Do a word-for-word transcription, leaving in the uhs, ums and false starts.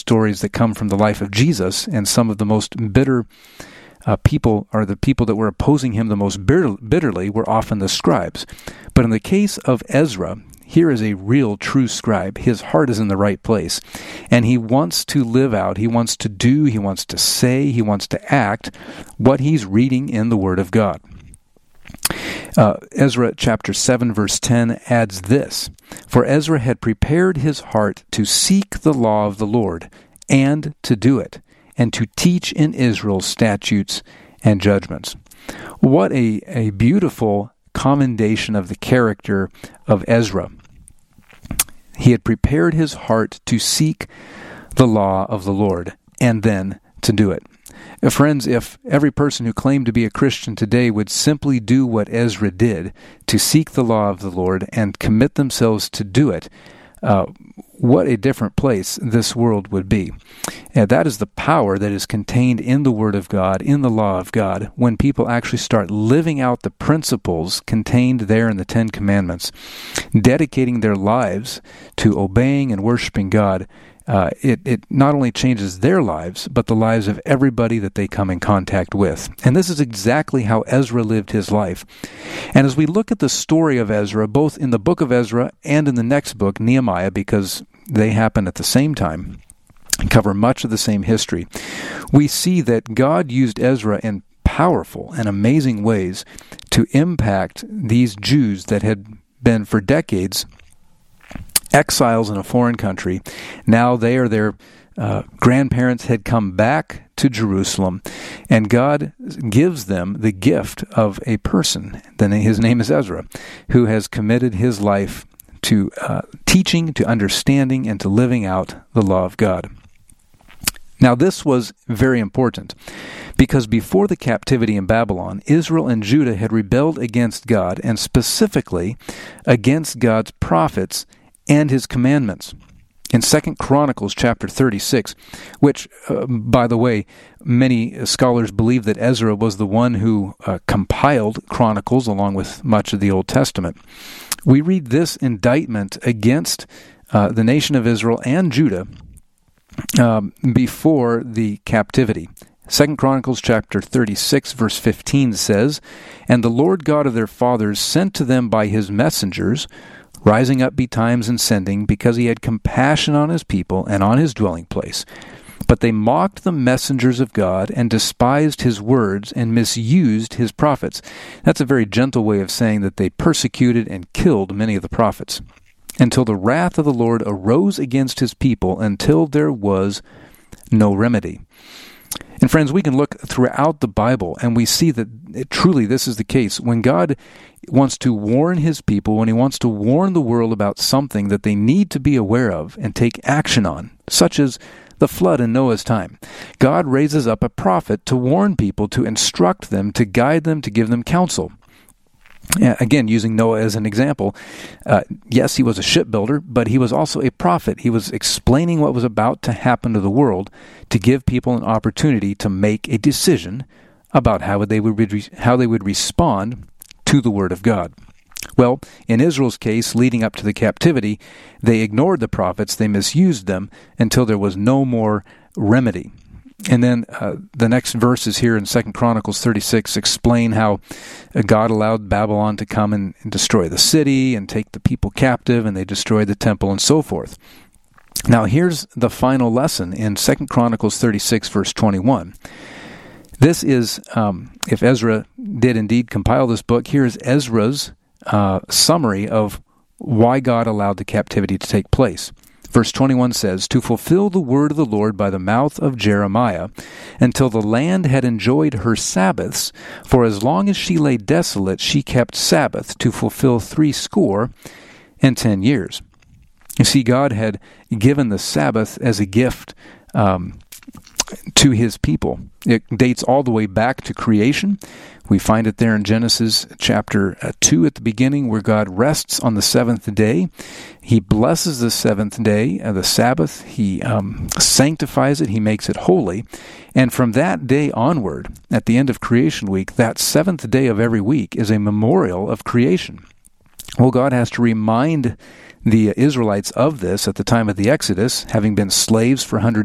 stories that come from the life of Jesus, and some of the most bitter uh, people, or the people that were opposing him the most bitter, bitterly, were often the scribes. But in the case of Ezra, here is a real, true scribe. His heart is in the right place, and he wants to live out, he wants to do, he wants to say, he wants to act what he's reading in the Word of God. Uh, Ezra chapter seven verse ten adds this, "For Ezra had prepared his heart to seek the law of the Lord, and to do it, and to teach in Israel statutes and judgments." What a, a beautiful commendation of the character of Ezra. He had prepared his heart to seek the law of the Lord, and then to do it. Friends, if every person who claimed to be a Christian today would simply do what Ezra did, to seek the law of the Lord and commit themselves to do it, uh, what a different place this world would be. And that is the power that is contained in the Word of God, in the law of God, when people actually start living out the principles contained there in the Ten Commandments, dedicating their lives to obeying and worshiping God. Uh, it, it not only changes their lives, but the lives of everybody that they come in contact with. And this is exactly how Ezra lived his life. And as we look at the story of Ezra, both in the book of Ezra and in the next book, Nehemiah, because they happen at the same time, and cover much of the same history, we see that God used Ezra in powerful and amazing ways to impact these Jews that had been for decades exiles in a foreign country. Now they or their uh, grandparents had come back to Jerusalem, and God gives them the gift of a person. Then his name is Ezra, who has committed his life to uh, teaching, to understanding, and to living out the law of God. Now this was very important, because before the captivity in Babylon, Israel and Judah had rebelled against God, and specifically against God's prophets and his commandments. In Second Chronicles chapter thirty-six, which, uh, by the way, many scholars believe that Ezra was the one who uh, compiled Chronicles along with much of the Old Testament, we read this indictment against uh, the nation of Israel and Judah um, before the captivity. Second Chronicles chapter thirty-six verse fifteen says, "And the Lord God of their fathers sent to them by his messengers, rising up betimes and sending, because he had compassion on his people and on his dwelling place. But they mocked the messengers of God and despised his words and misused his prophets." That's a very gentle way of saying that they persecuted and killed many of the prophets, until the wrath of the Lord arose against his people, until there was no remedy. And friends, we can look throughout the Bible and we see that it, truly this is the case. When God wants to warn his people, when he wants to warn the world about something that they need to be aware of and take action on, such as the flood in Noah's time, God raises up a prophet to warn people, to instruct them, to guide them, to give them counsel. Again, using Noah as an example, uh, yes, he was a shipbuilder, but he was also a prophet. He was explaining what was about to happen to the world to give people an opportunity to make a decision about how they would re- how they would respond to the Word of God. Well, in Israel's case, leading up to the captivity, they ignored the prophets, they misused them until there was no more remedy. And then uh, the next verses here in Second Chronicles thirty-six explain how uh, God allowed Babylon to come and, and destroy the city and take the people captive, and they destroyed the temple and so forth. Now here's the final lesson in Second Chronicles thirty-six verse twenty-one. This is, um, if Ezra did indeed compile this book, here's Ezra's uh, summary of why God allowed the captivity to take place. Verse twenty-one says, "To fulfill the word of the Lord by the mouth of Jeremiah, until the land had enjoyed her Sabbaths, for as long as she lay desolate, she kept Sabbath, to fulfill threescore and ten years." You see, God had given the Sabbath as a gift um, to his people. It dates all the way back to creation. We find it there in Genesis chapter two at the beginning, where God rests on the seventh day. He blesses the seventh day, uh, the Sabbath. He um, sanctifies it. He makes it holy. And from that day onward, at the end of creation week, that seventh day of every week is a memorial of creation. Well, God has to remind the Israelites of this at the time of the Exodus, having been slaves for one hundred